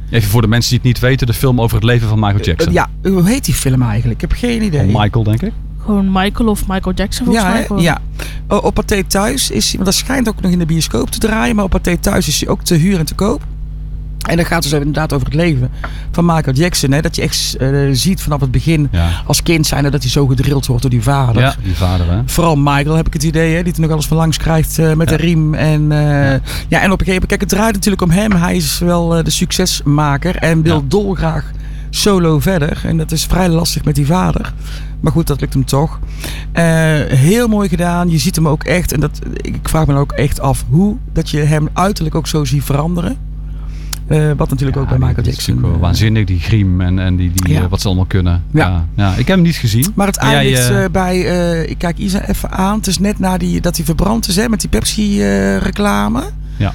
Even voor de mensen die het niet weten, de film over het leven van Michael Jackson. Hoe heet die film eigenlijk? Ik heb geen idee. Michael, denk ik. Gewoon Michael of Michael Jackson volgens mij. Ja. Op Pathé Thuis is hij, want dat schijnt ook nog in de bioscoop te draaien, maar op Pathé Thuis is hij ook te huur en te koop. En dat gaat dus inderdaad over het leven van Michael Jackson. Hè? Dat je echt ziet vanaf het begin als kind zijnde dat hij zo gedrild wordt door die vader. Ja, die vader hè. Vooral Michael heb ik het idee, hè? Die er nog alles van langs krijgt met de riem. En, en op een gegeven moment, kijk, het draait natuurlijk om hem. Hij is wel de succesmaker en wil dolgraag solo verder. En dat is vrij lastig met die vader. Maar goed, dat lukt hem toch. Heel mooi gedaan. Je ziet hem ook echt. En ik vraag me ook echt af hoe dat je hem uiterlijk ook zo ziet veranderen. Wat natuurlijk ook bij Michael Jackson. Waanzinnig, die griem en wat ze allemaal kunnen. Ja. Ik heb hem niet gezien. Maar het eindigt bij... ik kijk Isa even aan. Het is net na dat hij verbrand is met die Pepsi reclame. Ja.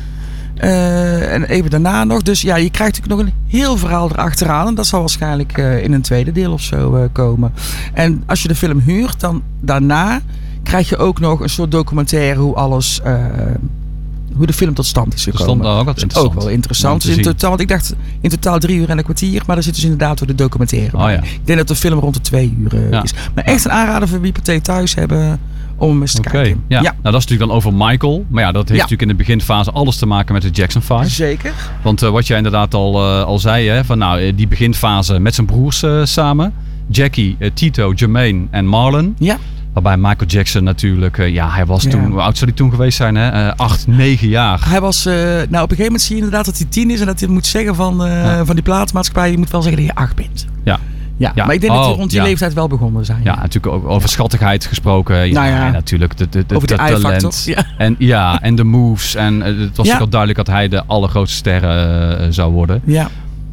En even daarna nog. Dus ja, je krijgt natuurlijk nog een heel verhaal erachteraan. En dat zal waarschijnlijk in een tweede deel of zo komen. En als je de film huurt, dan daarna krijg je ook nog een soort documentaire hoe alles... hoe de film tot stand is gekomen. Dat is ook wel interessant. Dus in totaal, want ik dacht in totaal 3 uur en een kwartier. Maar daar zit dus inderdaad door de documentaire bij. Ik denk dat de film rond de 2 uur is. Maar echt een aanrader voor wie Pathé Thuis hebben om hem eens te kijken. Ja. Nou, dat is natuurlijk dan over Michael. Maar ja, dat heeft natuurlijk in de beginfase alles te maken met de Jackson 5. Zeker. Want wat jij inderdaad al zei, hè, van die beginfase met zijn broers samen. Jackie, Tito, Jermaine en Marlon. Ja. Waarbij Michael Jackson natuurlijk, hij was toen, hoe oud zou hij toen geweest zijn? 8, 9 jaar. Hij was, op een gegeven moment zie je inderdaad dat hij 10 is en dat hij moet zeggen van die platenmaatschappij, je moet wel zeggen dat je 8 bent. Ja, maar ik denk dat hij rond die leeftijd wel begonnen zijn. Ja, natuurlijk ook over schattigheid gesproken. Natuurlijk. Over de talent. En de moves. En het was ook al duidelijk dat hij de allergrootste sterren zou worden. Ja.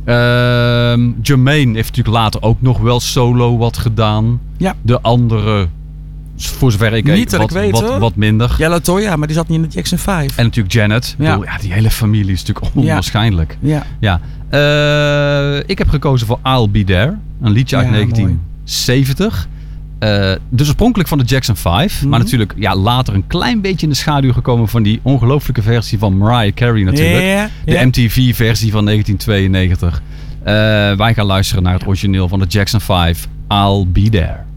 Jermaine heeft natuurlijk later ook nog wel solo wat gedaan. Ja. De andere... Voor zover ik weet, wat minder. Ja, LaToya, maar die zat niet in de Jackson 5. En natuurlijk Janet. Die hele familie is natuurlijk onwaarschijnlijk. Ja. Ik heb gekozen voor I'll Be There. Een liedje uit 1970. Dus oorspronkelijk van de Jackson 5. Maar natuurlijk later een klein beetje in de schaduw gekomen van die ongelooflijke versie van Mariah Carey natuurlijk. De MTV-versie van 1992. Wij gaan luisteren naar het origineel van de Jackson 5. I'll Be There.